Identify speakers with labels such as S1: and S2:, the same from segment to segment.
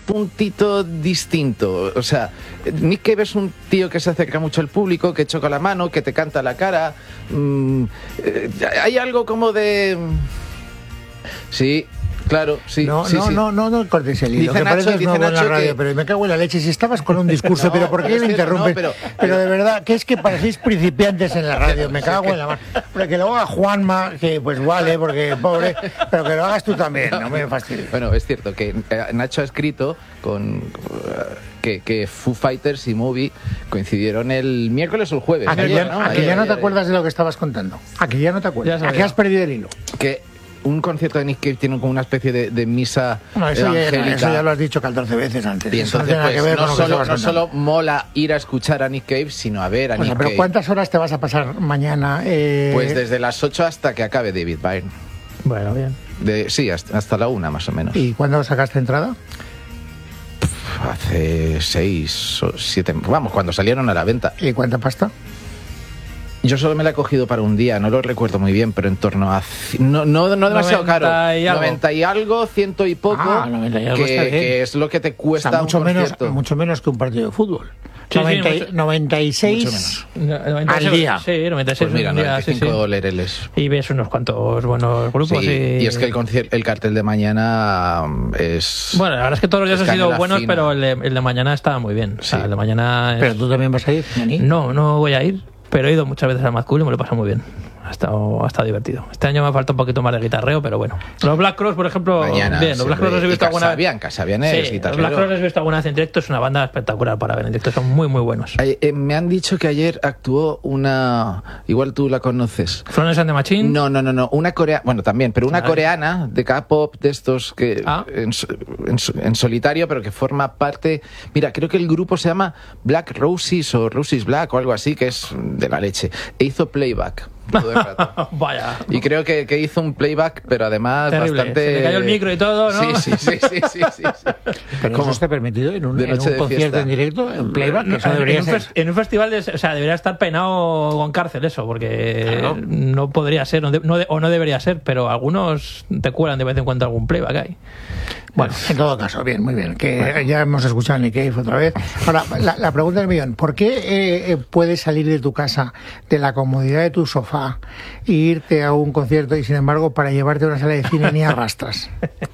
S1: puntito distinto. O sea, Nick Cave es un tío que se acerca mucho al público, que choca la mano, que te canta la cara. Hay algo como de... Sí... Claro, sí.
S2: No cortes el hilo.
S1: Dice
S2: Que
S1: Nacho,
S2: parece nuevo en la radio,
S1: que...
S2: pero me cago en la leche. Si estabas con un discurso, pero ¿por qué me interrumpes? Pero de verdad, que es que parecéis principiantes en la radio. Me cago en la mano. Pero que lo haga Juanma, que pues vale, porque pobre, pero que lo hagas tú también, no me fastidies.
S1: Bueno, es cierto que Nacho ha escrito que Foo Fighters y Moby coincidieron el miércoles o el jueves.
S2: ¿A que ya no te acuerdas de lo que estabas contando? ¿A que ya no te acuerdas? ¿A que has perdido el hilo?
S1: Que un concierto de Nick Cave tiene como una especie de misa evangélica.
S2: Eso ya lo has dicho 14 veces antes.
S1: Y entonces, no solo mola ir a escuchar a Nick Cave, sino a ver a Nick Cave.
S2: Pero ¿cuántas horas te vas a pasar mañana?
S1: Pues desde las 8 hasta que acabe David Byrne.
S2: Bueno, bien.
S1: Sí, hasta la 1 más o menos.
S2: ¿Y cuándo sacaste entrada?
S1: Hace 6 o 7... Vamos, cuando salieron a la venta.
S2: ¿Y cuánta pasta?
S1: Yo solo me la he cogido para un día, no lo recuerdo muy bien, pero en torno a... No demasiado caro. 90 y algo, 100 y poco,
S2: 90 y algo
S1: que es lo que te cuesta, o sea,
S2: mucho menos que un partido de fútbol.
S3: Sí,
S2: 96 al día.
S3: Sí, 96
S1: pues mira,
S3: un día,
S1: 95 lereles.
S3: Y ves unos cuantos buenos grupos.
S1: Sí, y es que el cartel de mañana es...
S3: Bueno, la verdad es que todos los días han sido buenos, fina. Pero el de mañana estaba muy bien.
S1: Sí.
S3: O sea, el de mañana es...
S2: ¿Pero tú también vas a ir, Nani?
S3: No voy a ir. Pero he ido muchas veces al Mad Cool y me lo he pasado muy bien. Ha estado divertido. Este año me falta un poquito más de guitarreo, pero bueno. Los Black Cross, por ejemplo,
S1: mañana,
S3: bien. Los Black Cross los he visto alguna vez.
S1: Casabian es guitarrero.
S3: Los Black Cross los he visto alguna vez en directo. Es una banda espectacular para ver en directo. Son muy, muy buenos.
S1: Me han dicho que ayer actuó una... Igual tú la conoces.
S3: ¿Florence and the Machine?
S1: No. Una coreana... Bueno, también, pero una coreana de K-pop, de estos que... En solitario, pero que forma parte... Mira, creo que el grupo se llama Black Roses o Roses Black o algo así, que es de la leche. E hizo playback todo el rato.
S3: Vaya.
S1: Y creo que hizo un playback, pero además
S3: terrible.
S1: bastante...
S3: Se le cayó el micro y todo, ¿no?
S1: Sí.
S2: ¿Pero eso está permitido en un concierto fiesta. En directo, en playback? Eso debería ser.
S3: En un festival, debería estar penado con cárcel eso, porque claro. No podría ser, o no debería ser, pero algunos te cuelan de vez en cuando algún playback ahí.
S2: Bueno, en todo caso, bien, muy bien. Que ya hemos escuchado a Nick Cave otra vez. Ahora, la pregunta del millón. ¿Por qué puedes salir de tu casa, de la comodidad de tu sofá, e irte a un concierto y, sin embargo, para llevarte a una sala de cine ni arrastras?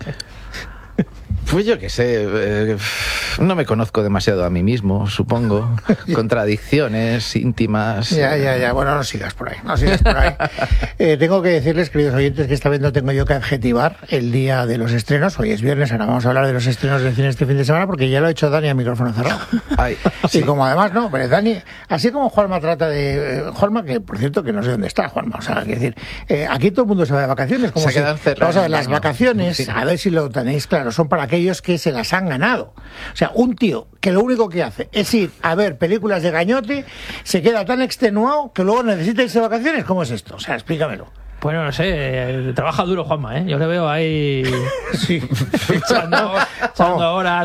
S1: Pues yo qué sé, no me conozco demasiado a mí mismo, supongo. Contradicciones íntimas.
S2: Ya. Bueno, no sigas por ahí. Tengo que decirles, queridos oyentes, que esta vez no tengo yo que adjetivar el día de los estrenos. Hoy es viernes, ahora vamos a hablar de los estrenos del cine este fin de semana, porque ya lo ha hecho Dani a micrófono cerrado. Y como además, no, pero Dani, así como Juanma trata de... Juanma, que por cierto, que no sé dónde está Juanma, o sea, quiero decir, aquí todo el mundo se va de vacaciones. Como
S1: se quedan cerrados.
S2: Vamos a ver, las vacaciones, a ver si lo tenéis claro, son para aquellos que se las han ganado. O sea, un tío que lo único que hace es ir a ver películas de gañote, se queda tan extenuado que luego necesita irse de vacaciones. ¿Cómo es esto? O sea, explícamelo.
S3: Bueno, no sé, trabaja duro Juanma, ¿eh? Yo le veo ahí echando horas.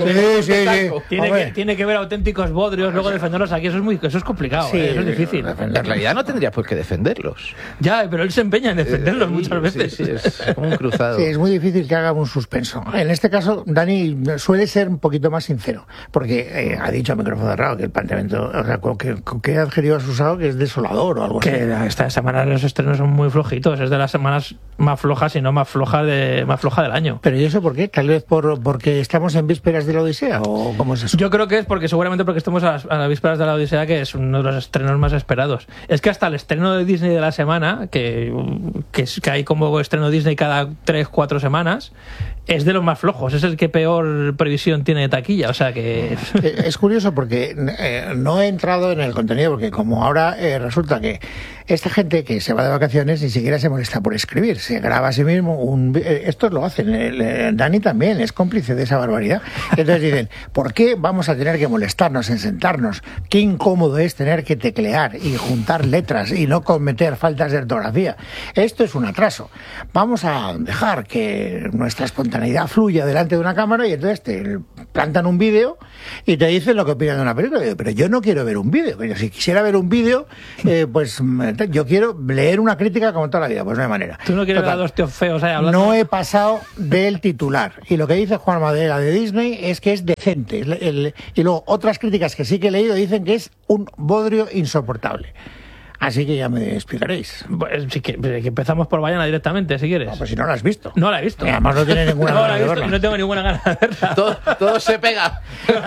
S3: Tiene que ver auténticos bodrios, luego defenderlos aquí. Eso es complicado, eso es difícil.
S1: En realidad no tendría por qué defenderlos.
S3: Ya, pero él se empeña en defenderlos muchas veces.
S1: Sí, es como un cruzado.
S2: Sí, es muy difícil que haga un suspenso. En este caso, Dani suele ser un poquito más sincero, porque ha dicho a micrófono cerrado que el planteamiento, o sea, ¿con qué adjetivo has usado? Que es desolador o algo así.
S3: Que esta semana los estrenos son muy flojitos. Es de las semanas más flojas y no más floja del año.
S2: ¿Pero y eso por qué? ¿Tal vez porque estamos en vísperas de la Odisea o cómo es eso?
S3: Yo creo que es seguramente porque estamos a las vísperas de la Odisea, que es uno de los estrenos más esperados. Es que hasta el estreno de Disney de la semana, que hay como estreno Disney cada 3-4 semanas, es de los más flojos. Es el que peor previsión tiene de taquilla. O sea que...
S2: Es curioso porque no he entrado en el contenido, porque como ahora resulta que esta gente que se va de vacaciones ni siquiera se molesta por escribir, se graba a sí mismo estos lo hacen, Dani también es cómplice de esa barbaridad. Entonces dicen, ¿por qué vamos a tener que molestarnos en sentarnos? Qué incómodo es tener que teclear y juntar letras y no cometer faltas de ortografía. Esto es un atraso. Vamos a dejar que nuestra espontaneidad fluya delante de una cámara y entonces te plantan un vídeo y te dicen lo que opinan de una película. Pero yo no quiero ver un vídeo, pero si quisiera ver un vídeo, pues Yo quiero leer una crítica como toda la vida, pues no hay manera.
S3: Tú no quieres ver a dos tíos feos ahí hablando.
S2: No he pasado del titular. Y lo que dice Juan Madera de Disney es que es decente. Y luego otras críticas que sí que he leído dicen que es un bodrio insoportable. Así que ya me explicaréis.
S3: Pues sí que empezamos por Vaiana directamente, si quieres.
S2: No, pues si no la has visto.
S3: No la he visto.
S2: Y además no tiene ninguna
S3: no
S2: gana
S3: la he
S2: de
S3: visto
S2: verla.
S3: y no tengo ninguna gana de verla.
S1: Todo se pega.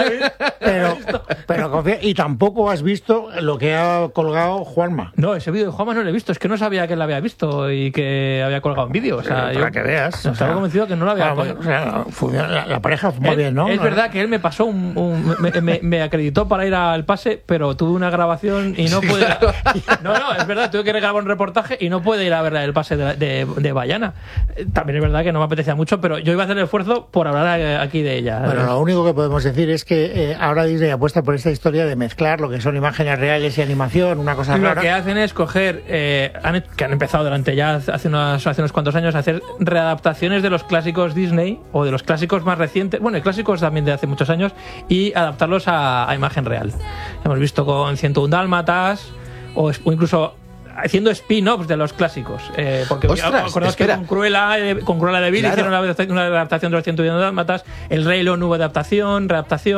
S2: Pero confía, y tampoco has visto lo que ha colgado Juanma.
S3: No, ese vídeo de Juanma no lo he visto. Es que no sabía que la había visto y que había colgado un vídeo. O sea,
S2: Para que veas.
S3: Estaba convencido que no lo había
S2: o sea, funciona, la pareja muy bien, ¿no?
S3: Es verdad que él me pasó me acreditó para ir al pase, pero tuve una grabación y no pude.
S1: Claro.
S3: No, es verdad, tuve que grabar un reportaje y no pude ir a ver el pase de Vaiana. También es verdad que no me apetecía mucho, pero yo iba a hacer el esfuerzo por hablar aquí de ella.
S2: Bueno, lo único que podemos decir es que ahora Disney apuesta por esta historia de mezclar lo que son imágenes reales y animación, una cosa rara.
S3: Lo que hacen es coger, que han empezado durante ya hace unos cuantos años a hacer readaptaciones de los clásicos Disney o de los clásicos más recientes, bueno, y clásicos también de hace muchos años, y adaptarlos a imagen real. Hemos visto con 101 Dálmatas o incluso haciendo spin-offs de los clásicos, porque acordaos que con Cruella de Vil hicieron una adaptación de los 101 Dálmatas, el Rey León hubo readaptación,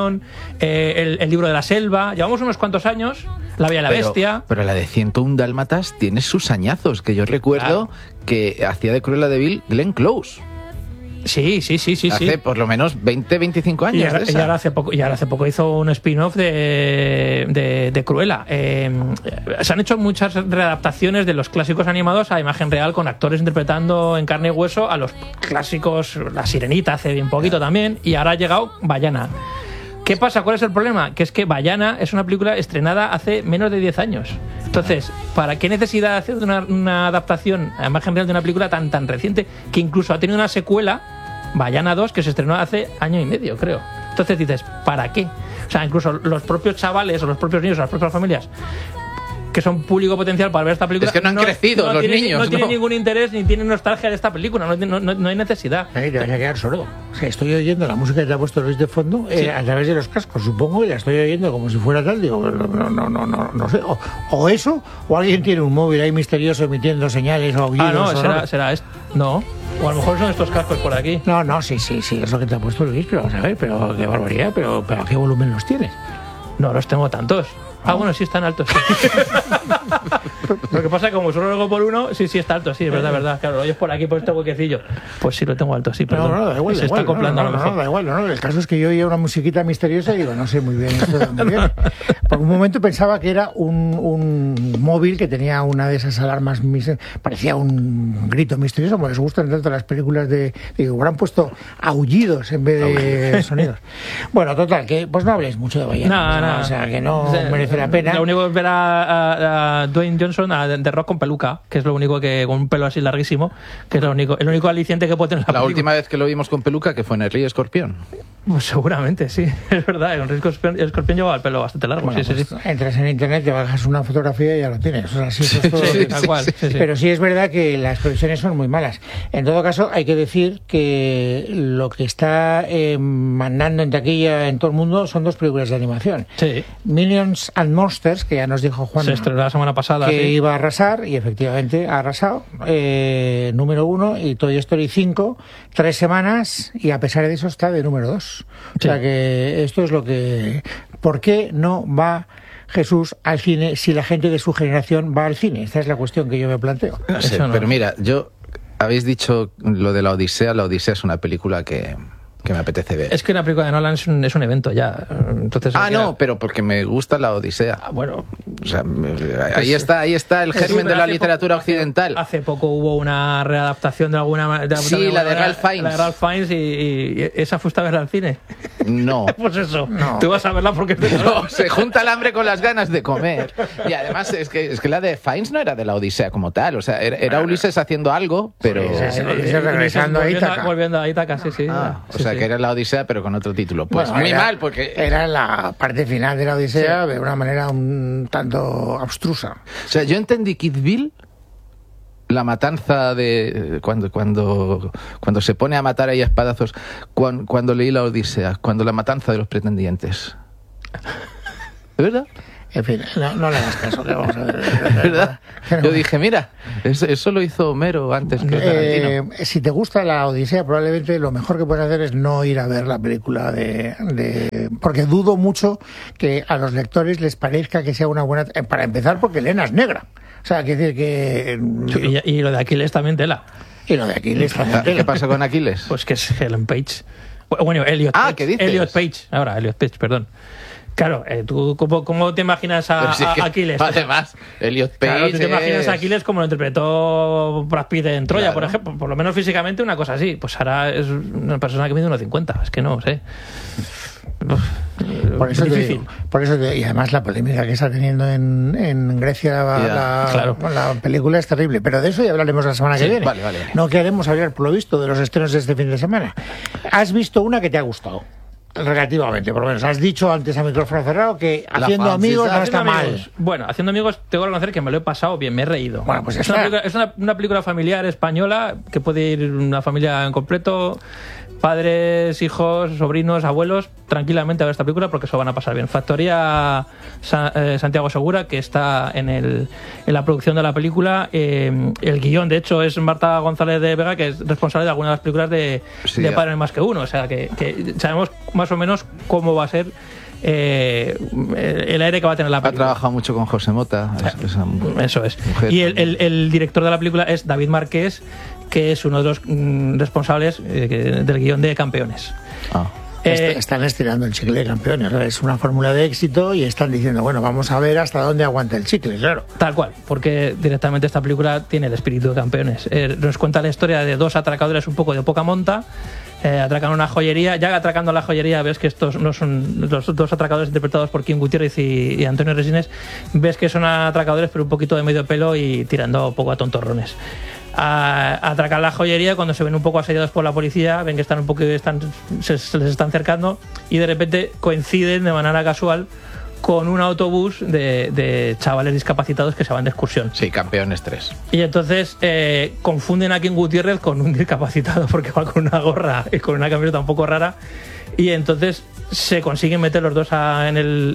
S3: el libro de la selva, llevamos unos cuantos años, La Bella y la Bestia.
S1: Pero la de 101 Dálmatas tiene sus añazos, que yo recuerdo que hacía de Cruella de Vil Glenn Close.
S3: Sí.
S1: Hace por lo menos 20-25 años.
S3: Y ahora hace poco hizo un spin-off de Cruella. Se han hecho muchas readaptaciones de los clásicos animados a imagen real, con actores interpretando en carne y hueso a los clásicos. La Sirenita hace bien poquito también, y ahora ha llegado Vaiana. ¿Qué pasa? ¿Cuál es el problema? Que es que Vaiana es una película estrenada hace menos de 10 años. Entonces, ¿para qué necesidad de hacer una adaptación a imagen real de una película tan reciente, que incluso ha tenido una secuela, Vaiana 2, que se estrenó hace año y medio, creo? Entonces dices, ¿para qué? O sea, incluso los propios chavales o los propios niños o las propias familias que son público potencial para ver esta película,
S1: es que no han crecido los niños.
S3: No tienen ningún interés ni tienen nostalgia de esta película, no hay necesidad.
S2: Te vas a quedar sordo. O sea, estoy oyendo la música que te ha puesto Luis de fondo a través de los cascos, supongo, y la estoy oyendo como si fuera tal. Digo, no sé. O eso, o alguien tiene un móvil ahí misterioso emitiendo señales o aullidos.
S3: Será esto. No. O a lo mejor son estos cascos por aquí.
S2: No, sí, es lo que te ha puesto Luis, pero vamos a ver, pero qué barbaridad, pero ¿a qué volumen los tienes?
S3: No los tengo tantos. Bueno, sí están altos. Sí. Lo que pasa es que como solo lo por uno, sí está alto, sí, es verdad. Claro, lo oyes por aquí, por este huequecillo. Pues sí, lo tengo alto, sí, perdón.
S2: No, da igual.
S3: Se está acoplando a lo mejor.
S2: Da igual, no. El caso es que yo oía una musiquita misteriosa y digo, no sé muy bien esto de dónde viene. Por un momento pensaba que era un móvil que tenía una de esas alarmas, parecía un grito misterioso, porque les gustan tanto las películas digo, habrán puesto aullidos en vez de sonidos. Bueno, total, que pues no habléis mucho de Vaiana.
S3: No.
S2: O sea, que no merece la pena.
S3: Lo único es ver a Dwayne Johnson de Rock con peluca, que es lo único que, con un pelo así larguísimo, que es el único aliciente que puede tener
S1: la última vez que lo vimos con peluca, que fue en El Rey Escorpión.
S3: Pues seguramente, sí, es verdad. El Escorpión llevaba el pelo bastante largo.
S2: Bueno,
S3: sí.
S2: Entras en internet, te bajas una fotografía y ya lo tienes. O sea, eso es todo.
S3: Tal cual. Sí.
S2: Pero sí es verdad que las previsiones son muy malas. En todo caso, hay que decir que lo que está mandando en taquilla en todo el mundo son dos películas de animación.
S3: Sí.
S2: Minions and Monsters, que ya nos dijo Juan,
S3: se estrenó la semana pasada,
S2: que iba a arrasar, y efectivamente ha arrasado. Número 1, y Toy Story 5, 3 semanas, y a pesar de eso está de número 2. O sea que esto es lo que... ¿Por qué no va Jesús al cine si la gente de su generación va al cine? Esta es la cuestión que yo me planteo.
S1: No sé, pero mira, habéis dicho lo de La Odisea. La Odisea es una película que me apetece ver.
S3: Es que una película de Nolan es un evento ya. Entonces,
S1: no, pero porque me gusta La Odisea.
S3: Bueno,
S1: o sea, ahí está el germen de la literatura occidental.
S3: Hace poco hubo una readaptación de alguna...
S1: Sí, la de Ralph Fiennes.
S3: La de Ralph Fiennes, y esa fuiste a verla al cine.
S1: No.
S3: Pues eso.
S2: No.
S3: Tú vas a verla porque...
S1: No, se junta el hambre con las ganas de comer. Y además es que la de Fiennes no era de La Odisea como tal. O sea, era Ulises haciendo algo, pero...
S2: Ulises regresando a Ítaca.
S3: Volviendo a Ítaca, sí.
S1: O sea, que era La Odisea, pero con otro título. Pues
S2: bueno,
S1: muy mal, porque...
S2: Era la parte final de La Odisea de una manera un tanto abstrusa.
S1: O sea, yo entendí Kill Bill, la matanza de... Cuando se pone a matar ahí a espadazos, cuando leí La Odisea, cuando la matanza de los pretendientes. ¿Es verdad?
S2: En fin, no le hagas caso, que vamos a ver.
S1: ¿Verdad? Yo dije, mira, eso lo hizo Homero antes que Tarantino.
S2: Si te gusta la Odisea, probablemente lo mejor que puedes hacer es no ir a ver la película porque dudo mucho que a los lectores les parezca que sea una buena... Para empezar, porque Elena es negra. O sea, quiere decir que...
S3: Y lo de Aquiles también tela.
S2: Y lo de Aquiles también tela.
S1: ¿Qué pasa con Aquiles?
S3: Pues que es Helen Page. Bueno, Elliot Page.
S1: ¿Qué dices?
S3: Elliot Page, perdón. Claro, ¿tú cómo te imaginas a Aquiles?
S1: Además, Elliot Page.
S3: Claro, tú te imaginas a Aquiles como lo interpretó Brad Pitt en Troya,
S1: claro,
S3: por ejemplo, por lo menos físicamente una cosa así. Pues ahora es una persona que mide 1,50, es que no sé.
S2: Por eso difícil. Y además la polémica que está teniendo en Grecia la película es terrible, pero de eso ya hablaremos la semana que viene.
S1: Vale.
S2: No queremos hablar, por lo visto, de los estrenos de este fin de semana. ¿Has visto una que te ha gustado? Relativamente, por lo menos. Has dicho antes a micrófono cerrado que Haciendo Amigos no está mal.
S3: Bueno, Haciendo Amigos, tengo que reconocer que me lo he pasado bien, me he reído.
S2: Bueno, pues
S3: es una película familiar española que puede ir una familia en completo, padres, hijos, sobrinos, abuelos, tranquilamente a ver esta película porque eso van a pasar bien. Factoría Santiago Segura, que está en la producción de la película. El guión, de hecho, es Marta González de Vega, que es responsable de algunas de las películas de Padre Más que Uno. O sea, que sabemos más o menos cómo va a ser el aire que va a tener la película.
S1: Ha trabajado mucho con José Mota.
S3: Eso es. Y el director de la película es David Marqués, que es uno de los responsables del guión de Campeones.
S2: Están estirando el chicle de Campeones. Es una fórmula de éxito y están diciendo, bueno, vamos a ver hasta dónde aguanta el chicle, claro.
S3: Tal cual, porque directamente esta película tiene el espíritu de Campeones. Nos cuenta la historia de dos atracadores un poco de poca monta. Atracan una joyería. Ya atracando la joyería ves que estos no son los dos atracadores interpretados por Kim Gutiérrez y Antonio Resines. Ves que son atracadores pero un poquito de medio pelo y tirando un poco a tontorrones. Atracan la joyería, cuando se ven un poco asediados por la policía, ven que están un poco se les están acercando y de repente coinciden de manera casual con un autobús de chavales discapacitados que se van de excursión.
S1: Sí, Campeones 3.
S3: Y entonces confunden a Kim Gutiérrez con un discapacitado porque va con una gorra y con una camiseta un poco rara, y entonces se consiguen meter los dos en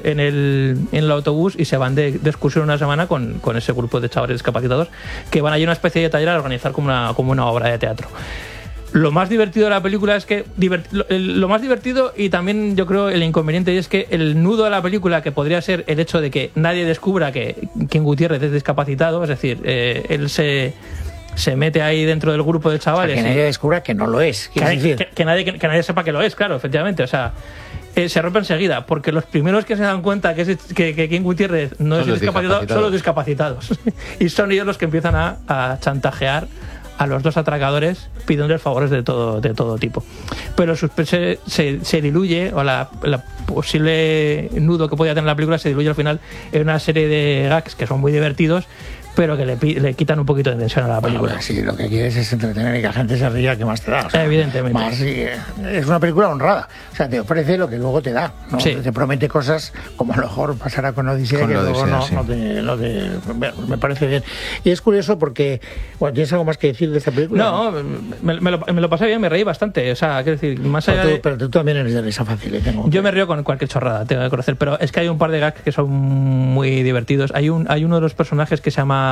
S3: el autobús y se van de excursión una semana con ese grupo de chavales discapacitados que van a una especie de taller a organizar como una obra de teatro. Lo más divertido de la película es que... Lo más divertido y también yo creo el inconveniente es que el nudo de la película, que podría ser el hecho de que nadie descubra que Kim Gutiérrez es discapacitado, es decir, él se mete ahí dentro del grupo de chavales.
S2: O sea, que nadie descubra que no lo es.
S3: Que nadie sepa que lo es, claro, efectivamente. O sea, se rompe enseguida, porque los primeros que se dan cuenta que Kim Gutiérrez no es discapacitado son los discapacitados. Y son ellos los que empiezan a chantajear a los dos atracadores pidiéndoles favores de todo tipo. Pero se diluye, o la posible nudo que podía tener la película se diluye al final en una serie de gags que son muy divertidos, pero que le quitan un poquito de tensión a la película.
S2: Bueno, sí, lo que quieres es entretener y que la gente se ría, que más te da. O sea,
S3: evidentemente.
S2: Más, es una película honrada. O sea, te ofrece lo que luego te da. ¿No?
S3: Sí.
S2: Te promete cosas como a lo mejor pasará con Odisea, que luego me parece bien. Y es curioso porque, bueno, ¿tienes algo más que decir de esta película?
S3: No, me lo pasé bien, me reí bastante. O sea, quiero decir, más allá
S2: pero tú también eres de risa fácil.
S3: Yo me río con cualquier chorrada, tengo que conocer. Pero es que hay un par de gags que son muy divertidos. Hay uno de los personajes que se llama...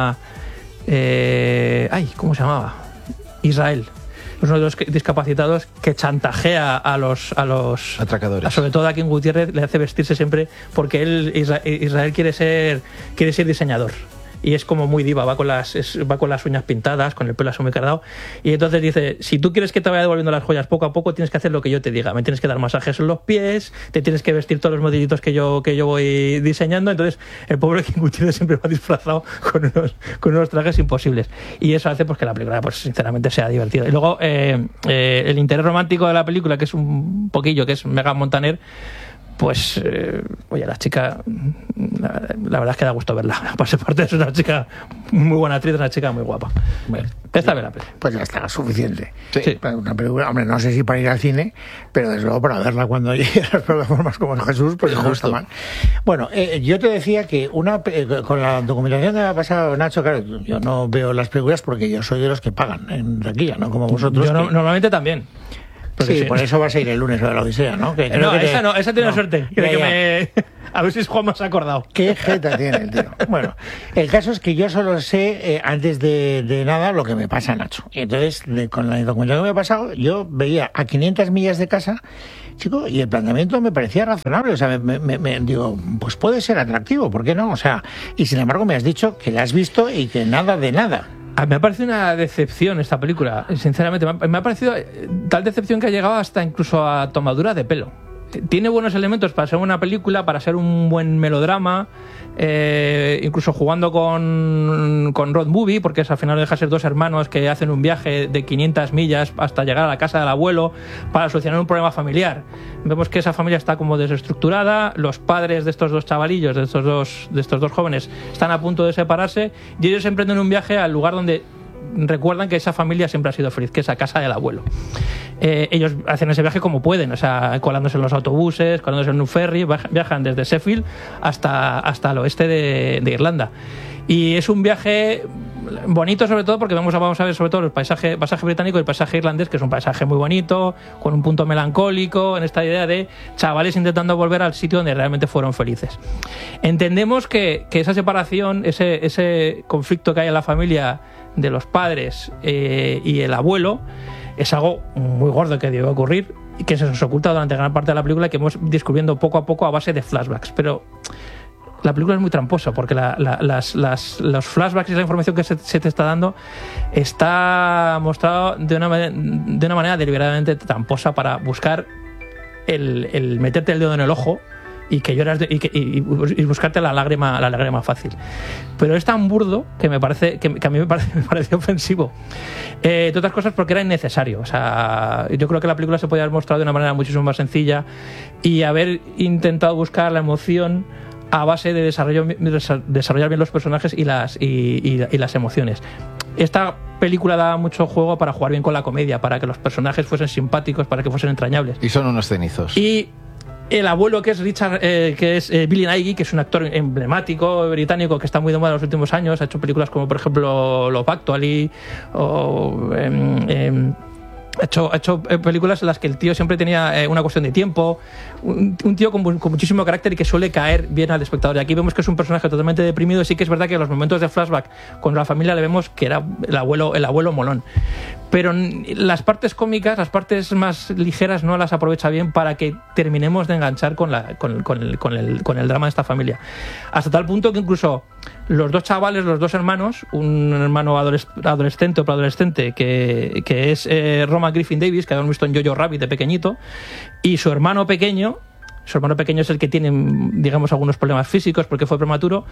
S3: ¿cómo se llamaba? Israel. Uno de los discapacitados que chantajea a los
S1: atracadores.
S3: Sobre todo a Kim Gutiérrez, le hace vestirse siempre porque Israel quiere ser diseñador. Y es como muy diva, va con las uñas pintadas, con el pelo así muy cargado. Y entonces dice, si tú quieres que te vaya devolviendo las joyas poco a poco, tienes que hacer lo que yo te diga. Me tienes que dar masajes en los pies, te tienes que vestir todos los modelitos que yo voy diseñando. Entonces el pobre Kim Gutiérrez siempre va disfrazado con unos trajes imposibles. Y eso hace pues que la película, pues sinceramente, sea divertida. Y luego el interés romántico de la película, que es un poquillo, que es Megan Montaner, pues, oye, la chica, la verdad es que da gusto verla. Por parte es una chica muy buena actriz, una chica muy guapa. Bueno, está bien la película.
S2: Pues ya está, suficiente.
S3: Sí.
S2: Una película, hombre, no sé si para ir al cine, pero desde luego para verla cuando llegue a las plataformas como Jesús, pues no está mal. Bueno, yo te decía que con la documentación que me ha pasado Nacho, claro, yo no veo las películas porque yo soy de los que pagan en taquilla, ¿no? Como vosotros.
S3: Yo normalmente también.
S2: Sí, por eso vas a ir el lunes a la Odisea, ¿no? Que
S3: no, esa tiene suerte. A ver si Juan me ha acordado.
S2: Qué jeta tiene el tío. Bueno, el caso es que yo solo sé, antes de nada, lo que me pasa, Nacho. Y entonces, con la documentación que me ha pasado, yo veía a 500 millas de casa, chico, y el planteamiento me parecía razonable. O sea, me digo, pues puede ser atractivo, ¿por qué no? O sea, y sin embargo me has dicho que la has visto y que nada de nada.
S3: Me ha parecido una decepción esta película, sinceramente. Me ha parecido tal decepción que ha llegado hasta incluso a tomadura de pelo. Tiene buenos elementos para ser una película, para ser un buen melodrama, incluso jugando con road movie, porque al final deja ser dos hermanos que hacen un viaje de 500 millas hasta llegar a la casa del abuelo para solucionar un problema familiar. Vemos que esa familia está como desestructurada, los padres de estos dos chavalillos, de estos dos jóvenes, están a punto de separarse y ellos emprenden un viaje al lugar donde recuerdan que esa familia siempre ha sido feliz, que es a casa del abuelo. Ellos hacen ese viaje como pueden, o sea, colándose en los autobuses, colándose en un ferry, viajan desde Sheffield hasta el oeste de Irlanda. Y es un viaje bonito, sobre todo porque vamos a ver sobre todo el paisaje británico y el paisaje irlandés, que es un paisaje muy bonito, con un punto melancólico, en esta idea de chavales intentando volver al sitio donde realmente fueron felices. Entendemos que esa separación, ese conflicto que hay en la familia de los padres y el abuelo es algo muy gordo que debe ocurrir y que se nos oculta durante gran parte de la película y que hemos descubriendo poco a poco a base de flashbacks. Pero la película es muy tramposa porque los flashbacks y la información que se te está dando está mostrado de una manera deliberadamente tramposa para buscar el meterte el dedo en el ojo y que lloras y buscarte la lágrima fácil. Pero es tan burdo que me a mí me parece ofensivo. De otras cosas porque era innecesario. O sea, yo creo que la película se podía haber mostrado de una manera muchísimo más sencilla y haber intentado buscar la emoción a base de desarrollar bien los personajes y las emociones. Esta película da mucho juego para jugar bien con la comedia, para que los personajes fuesen simpáticos, para que fuesen entrañables.
S1: Y son unos cenizos.
S3: Y el abuelo, que es Billy Nighy, que es un actor emblemático británico que está muy de moda en los últimos años, ha hecho películas como por ejemplo Love Actually o ha hecho películas en las que el tío siempre tenía una cuestión de tiempo, un tío con muchísimo carácter y que suele caer bien al espectador. Y aquí vemos que es un personaje totalmente deprimido y sí que es verdad que en los momentos de flashback con la familia le vemos que era el abuelo molón. Pero las partes cómicas, las partes más ligeras no las aprovecha bien para que terminemos de enganchar con el drama de esta familia. Hasta tal punto que incluso los dos chavales, los dos hermanos, un hermano adolescente o preadolescente que es Roman Griffin Davis, que habíamos visto en Jojo Rabbit de pequeñito, y su hermano pequeño es el que tiene, digamos, algunos problemas físicos porque fue prematuro.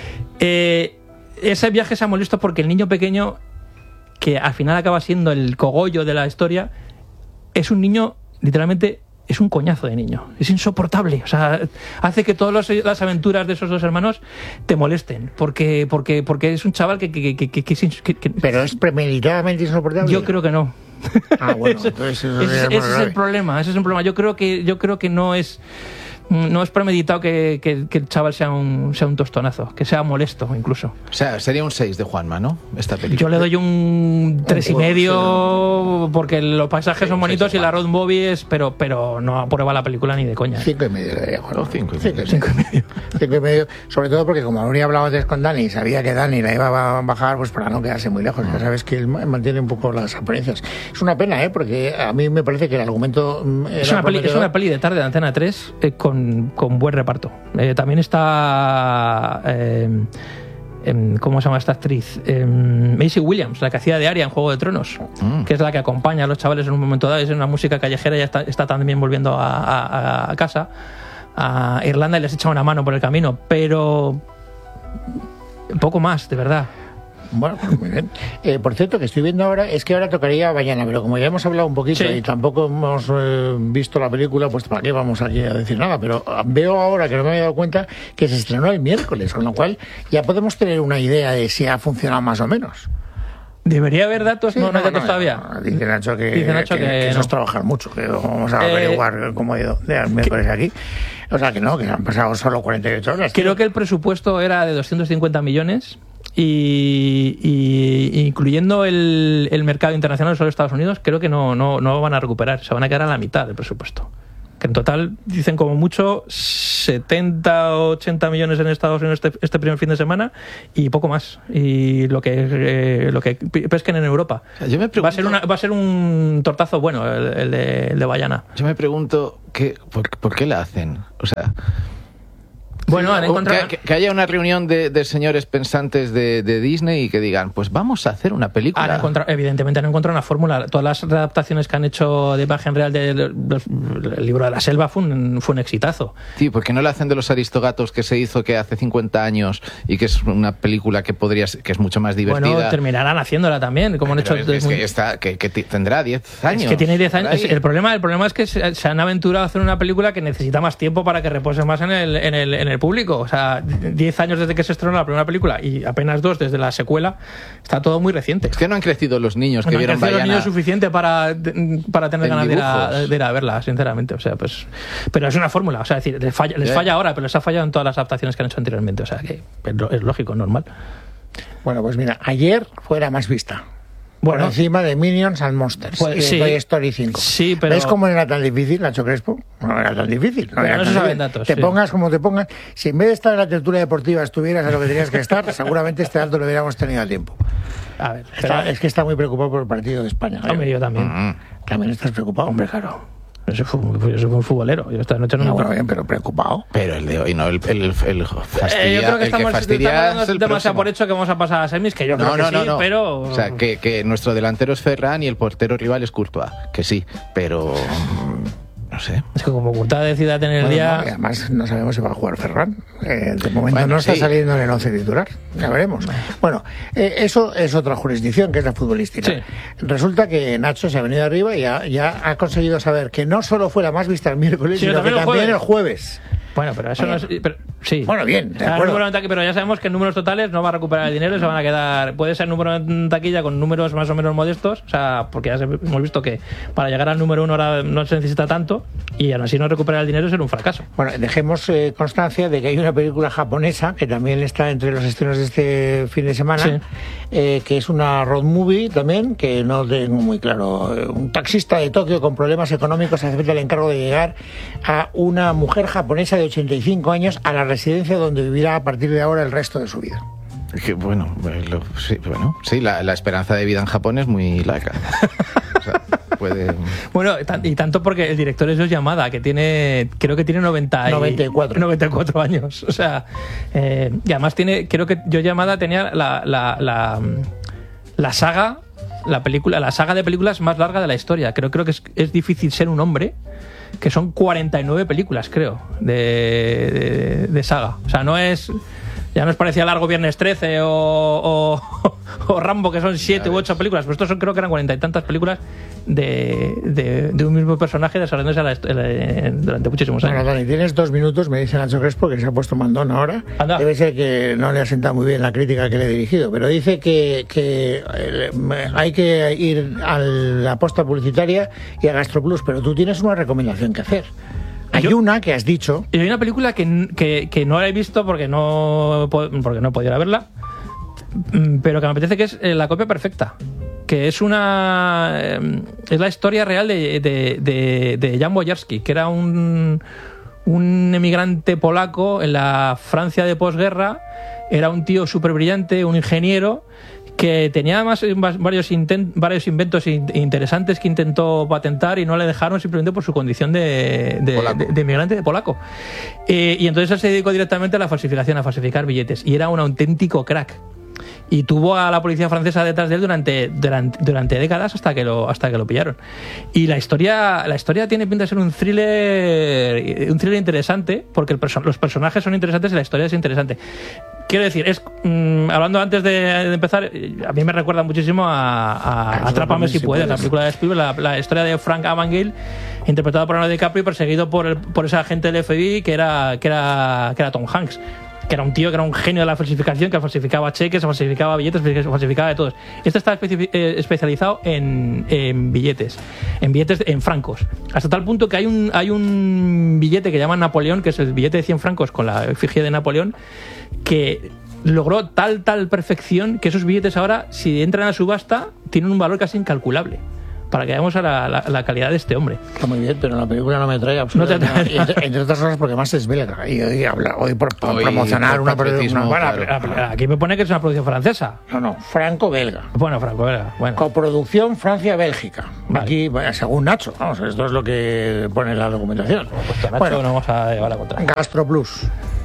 S3: Ese viaje se ha molesto porque el niño pequeño, que al final acaba siendo el cogollo de la historia, es un niño, literalmente, es un coñazo de niño. Es insoportable. O sea, hace que todas las aventuras de esos dos hermanos te molesten. Porque es un chaval que
S2: ¿Pero es premeditadamente insoportable?
S3: Yo creo que no.
S2: Bueno, entonces
S3: ese es el problema. Yo creo que no es premeditado que el chaval sea un tostonazo, que sea molesto incluso.
S1: O sea, sería un 6 de Juanma, ¿no? Esta película.
S3: Yo le doy un 3,5 porque los paisajes son bonitos y la road movie es, pero no aprueba la película ni de coña.
S2: 5,5 le daría, Juan.
S1: 5,5.
S2: 5,5, sobre todo porque como habría hablado antes con Dani, sabía que Dani la iba a bajar, pues para no quedarse muy lejos. Ya sabes que él mantiene un poco las apariencias. Es una pena, porque a mí me parece que el argumento
S3: es una peli de tarde de Antena 3 con buen reparto. También está ¿cómo se llama esta actriz? Maisie Williams, la que hacía de Arya en Juego de Tronos, que es la que acompaña a los chavales en un momento dado. Es una música callejera, ya está también volviendo a casa, a Irlanda, y les echa una mano por el camino, pero poco más, de verdad.
S2: Bueno, pues muy bien. Por cierto, que estoy viendo ahora, es que ahora tocaría Ballena, pero como ya hemos hablado un poquito y tampoco hemos visto la película, pues para qué vamos aquí a decir nada, pero veo ahora, que no me había dado cuenta, que se estrenó el miércoles, con lo cual ya podemos tener una idea de si ha funcionado más o menos.
S3: ¿Debería haber datos? Sí, no hay datos todavía.
S2: Dice Nacho que eso es trabajar mucho, que vamos a averiguar cómo ha ido el miércoles aquí. O sea, que no, que han pasado solo 48 horas.
S3: Creo que el presupuesto era de 250 millones y incluyendo el mercado internacional, solo Estados Unidos, creo que no van a recuperar, se van a quedar a la mitad del presupuesto. Que en total dicen como mucho 70 o 80 millones en Estados Unidos este primer fin de semana y poco más. Y lo que pesquen en Europa.
S1: Yo me pregunto,
S3: va a ser un tortazo bueno el de Bayana.
S1: Yo me pregunto ¿por qué la hacen? O sea,
S3: bueno,
S1: que haya una reunión de señores pensantes de Disney y que digan, pues vamos a hacer una película.
S3: Evidentemente han encontrado una fórmula. Todas las adaptaciones que han hecho de imagen real del libro de la selva fue un exitazo.
S1: Sí, porque no la hacen de los Aristogatos que se hizo que hace 50 años y que es una película que es mucho más divertida.
S3: Bueno, terminarán haciéndola también, como han hecho.
S1: Que tendrá 10 años.
S3: Es que tiene 10 años. El problema es que se han aventurado a hacer una película que necesita más tiempo para que repose más en el público. O sea, 10 años desde que se estrenó la primera película y apenas 2 desde la secuela, está todo muy reciente.
S1: Es que no han crecido los niños que vieron Bayana.
S3: No han crecido los niños suficiente para tener ganas de ir a verla, sinceramente. O sea, pues, pero es una fórmula. O sea, es decir, les falla ahora, pero les ha fallado en todas las adaptaciones que han hecho anteriormente. O sea, que es lógico, normal.
S2: Bueno, pues mira, ayer fue la más vista. Por encima de Minions and Monsters y de Toy Story 5.
S3: Sí, pero...
S2: ¿Ves cómo no era tan difícil, Nacho Crespo? No era tan difícil.
S3: No se saben datos.
S2: Te pongas como te pongas. Si en vez de estar en la tertulia deportiva estuvieras a lo que tenías que estar, seguramente este dato lo hubiéramos tenido a tiempo.
S3: A ver,
S2: es que está muy preocupado por el partido de España.
S3: Hombre, yo también.
S2: ¿También estás preocupado?
S3: Hombre, claro. Yo soy un futbolero. Yo esta noche no
S2: bueno, bien, pero preocupado.
S1: Pero el de hoy no, el fastidia.
S3: Yo creo que estamos dando demasiado por hecho que vamos a pasar a semis, que yo creo que sí, pero...
S1: O sea, que nuestro delantero es Ferran y el portero rival es Courtois, que sí, pero... No sé.
S3: Es que como Courtois decida tener el día...
S2: No, además no sabemos si va a jugar Ferran. De momento no está saliendo en el 11 titular. Ya veremos. Bueno, eso es otra jurisdicción, que es la futbolística. Sí. Resulta que Nacho se ha venido arriba y ya ha conseguido saber que no solo fue la más vista el miércoles, sino que también el jueves.
S3: Bueno, pero eso no es... sí.
S2: Bueno, bien, de acuerdo.
S3: Pero ya sabemos que en números totales no va a recuperar el dinero y se van a quedar... Puede ser número en taquilla con números más o menos modestos, o sea, porque ya hemos visto que para llegar al número 1 ahora no se necesita tanto y aún así no recuperar el dinero será un fracaso.
S2: Bueno, dejemos constancia de que hay una película japonesa que también está entre los estrenos de este fin de semana, que es una road movie también, que no tengo muy claro. Un taxista de Tokio con problemas económicos acepta el encargo de llegar a una mujer japonesa de 85 años a la residencia donde vivirá a partir de ahora el resto de su vida.
S1: La esperanza de vida en Japón es muy larga. O sea, puede...
S3: Bueno, y tanto porque el director es Yosh Yamada, que creo que tiene 94 años. O sea, y además creo que Yosh Yamada tenía la saga de películas más larga de la historia. Creo que es difícil ser un hombre, que son 49 películas, creo, de saga. O sea, ya nos parecía largo Viernes 13 o Rambo, que son 7 u 8 películas, pero estos creo que eran 40 y tantas películas de un mismo personaje desarrollándose durante muchísimos años.
S2: Bueno, Dani, tienes 2 minutos, me dice Nacho Crespo, que se ha puesto mandón ahora.
S3: Anda.
S2: Debe ser que no le ha sentado muy bien la crítica que le he dirigido, pero dice que hay que ir a la aposta publicitaria y a GastroPlus, pero tú tienes una recomendación que hacer. Hay una que has dicho.
S3: Y hay una película que no la he visto porque no he podido verla, pero que me apetece, que es La copia perfecta, que es la historia real de Jan Boyarsky, que era un emigrante polaco en la Francia de posguerra. Era un tío súper brillante, un ingeniero que tenía además varios inventos interesantes que intentó patentar y no le dejaron, simplemente por su condición de inmigrante, de polaco. Y entonces él se dedicó directamente a la falsificación, a falsificar billetes, y era un auténtico crack. Y tuvo a la policía francesa detrás de él durante décadas hasta que lo pillaron. Y la historia tiene pinta de ser un thriller interesante, porque los personajes son interesantes y la historia es interesante. Quiero decir, hablando antes de empezar, a mí me recuerda muchísimo a Atrápame si puedes, la película de Spielberg, la historia de Frank Abagnale, interpretado por Leonardo DiCaprio, perseguido por ese agente del FBI que era Tom Hanks, que era un tío que era un genio de la falsificación, que falsificaba cheques, falsificaba billetes, falsificaba de todos. Este está especializado en billetes, en francos, hasta tal punto que hay un billete que llaman Napoleón, que es el billete de 100 francos con la efigie de Napoleón, que logró tal perfección que esos billetes ahora, si entran a subasta, tienen un valor casi incalculable. Para que veamos a la calidad de este hombre.
S2: Está muy bien, pero la película no me trae absolutamente nada. Entre otras cosas porque más es belga. Y hoy por promocionar una producción.
S3: Claro. Aquí me pone que es una producción francesa.
S2: No, franco-belga.
S3: Bueno, franco-belga. Bueno.
S2: Coproducción Francia-Bélgica.
S3: Vale.
S2: Aquí, según Nacho, vamos, esto es lo que pone la documentación.
S3: Pues Nacho no vamos a llevar la contra.
S2: GastroPlus.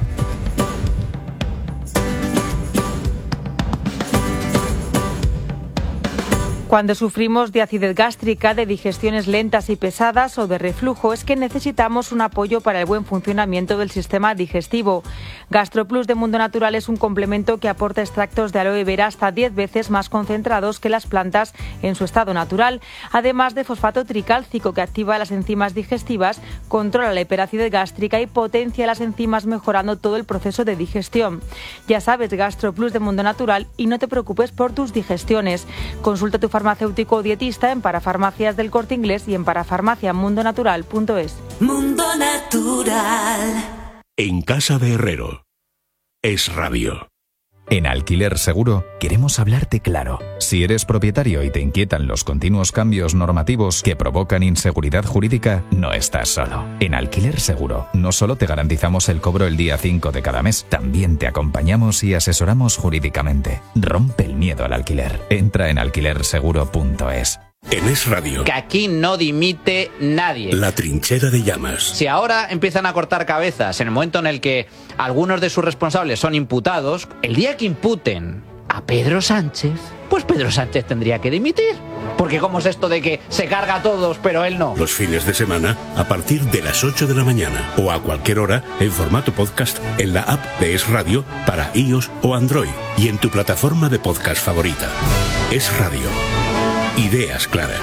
S4: Cuando sufrimos de acidez gástrica, de digestiones lentas y pesadas o de reflujo, es que necesitamos un apoyo para el buen funcionamiento del sistema digestivo. GastroPlus de Mundo Natural es un complemento que aporta extractos de aloe vera hasta 10 veces más concentrados que las plantas en su estado natural, además de fosfato tricálcico que activa las enzimas digestivas, controla la hiperacidez gástrica y potencia las enzimas mejorando todo el proceso de digestión. Ya sabes, GastroPlus de Mundo Natural y no te preocupes por tus digestiones. Consulta a tu farmacéutico o dietista en Parafarmacias del Corte Inglés y en parafarmaciamundonatural.es.
S5: Mundo Natural.
S6: En casa de Herrero. Es Radio.
S7: En Alquiler Seguro queremos hablarte claro. Si eres propietario y te inquietan los continuos cambios normativos que provocan inseguridad jurídica, no estás solo. En Alquiler Seguro no solo te garantizamos el cobro el día 5 de cada mes, también te acompañamos y asesoramos jurídicamente. Rompe el miedo al alquiler. Entra en alquilerseguro.es.
S6: En Es Radio.
S8: Que aquí no dimite nadie.
S6: La trinchera de llamas.
S8: Si ahora empiezan a cortar cabezas en el momento en el que algunos de sus responsables son imputados, el día que imputen a Pedro Sánchez, pues Pedro Sánchez tendría que dimitir. Porque ¿cómo es esto de que se carga a todos, pero él no?
S6: Los fines de semana a partir de las 8 de la mañana o a cualquier hora en formato podcast en la app de Es Radio para iOS o Android y en tu plataforma de podcast favorita. Es Radio. Ideas claras.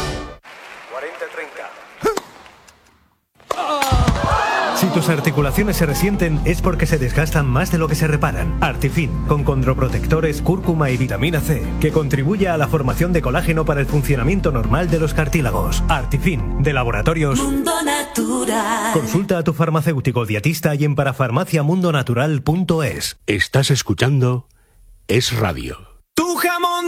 S9: 40-30. Si tus articulaciones se resienten es porque se desgastan más de lo que se reparan. Artifin, con condroprotectores, cúrcuma y vitamina C, que contribuye a la formación de colágeno para el funcionamiento normal de los cartílagos. Artifin, de Laboratorios
S5: Mundo Natural.
S9: Consulta a tu farmacéutico dietista y en parafarmaciamundonatural.es.
S6: Estás escuchando Es Radio.
S9: ¡Tu jamón!